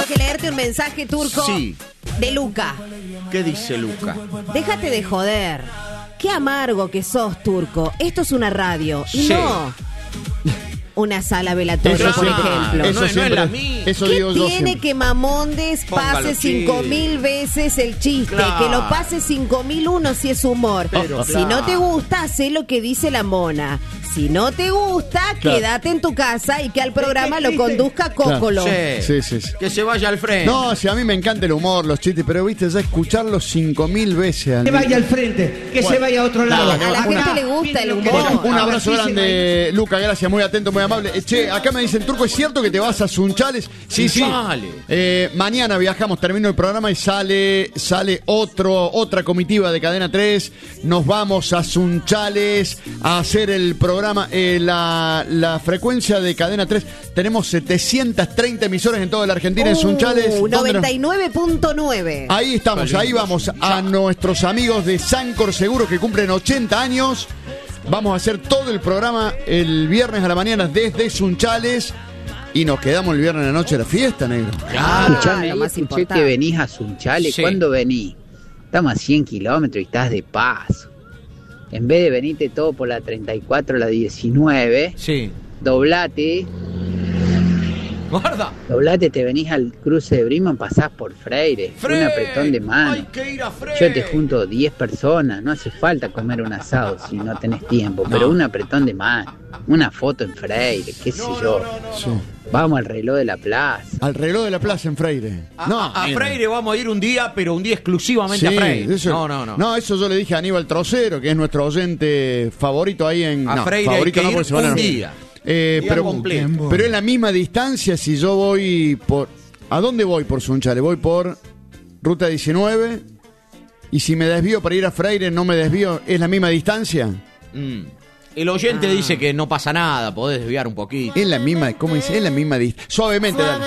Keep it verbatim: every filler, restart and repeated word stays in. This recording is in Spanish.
que leerte un mensaje, Turco. Sí. De Luca. ¿Qué dice Luca? Déjate de joder. Qué amargo que sos, Turco. Esto es una radio y Sí. no una sala velatoria, Eso por siempre- ejemplo. eso no, es- no es siempre- la mía. Eso ¿Qué digo yo tiene siempre. que Mamondes Póngalo, pase cinco sí. mil veces el chiste? Claro. Que lo pase cinco mil uno si es humor. Pero si claro. no te gusta, hacé lo que dice la mona. Si no te gusta, Claro. quédate en tu casa y que al programa lo conduzca Cócolo. Sí. Sí, sí, sí. Que se vaya al frente. No, si a mí me encanta el humor, los chistes, pero viste, ya escucharlos cinco mil veces al Que día. vaya al frente, que Bueno, se vaya a otro lado. a la Acá gente le gusta el viene humor. lo que- Bueno, un abrazo Ahora sí se grande, Luca, gracias, muy atento, muy amable. Eh, Che, acá me dicen, Turco, ¿es cierto que te vas a Sunchales? Sí, sí. Sunchales. Eh, mañana viajamos, termino el programa y sale sale otro otra comitiva de Cadena tres. Nos vamos a Sunchales a hacer el programa, eh, la, la frecuencia de Cadena tres. Tenemos setecientas treinta emisoras en toda la Argentina en Sunchales. Uh, ¿Dónde nos- noventa y nueve punto nueve. Ahí estamos, ahí vamos a nuestros amigos de Sancor Seguros que cumplen ochenta años. Vamos a hacer todo el programa el viernes a la mañana desde Sunchales y nos quedamos el viernes a la noche de la fiesta, negro. Claro, Escuchame, lo ahí más escuché importante. que venís a Sunchales. Sí. ¿Cuándo venís? Estamos a cien kilómetros y estás de paso. En vez de venirte todo por la treinta y cuatro, la diecinueve, Sí. doblate, Guarda. doblate, te venís al cruce de Briman, pasás por Freire, Freire. un apretón de mano. Hay que ir a Freire. Yo te junto diez personas, no hace falta comer un asado si no tenés tiempo, pero un apretón de mano, una foto en Freire, qué sé yo. Sí. Vamos al reloj de la plaza. Al reloj de la plaza en Freire. A, no, a- a mira. Freire vamos a ir un día, pero un día exclusivamente a Sí, Freire. eso- no, no, no. No, eso yo le dije a Aníbal Trocero, que es nuestro oyente favorito ahí en. A no, Freire hay favorito que no, ir porque se van a un enojar. día. Eh, Día pero, completo. pero es la misma distancia si yo voy por. ¿A dónde voy por Sunchales? Voy por Ruta diecinueve. Y si me desvío para ir a Freire, no me desvío. ¿Es la misma distancia? Mm. El oyente dice que no pasa nada, podés desviar un poquito. Es la misma. ¿Cómo dice? Es la misma distancia. Suavemente, dale.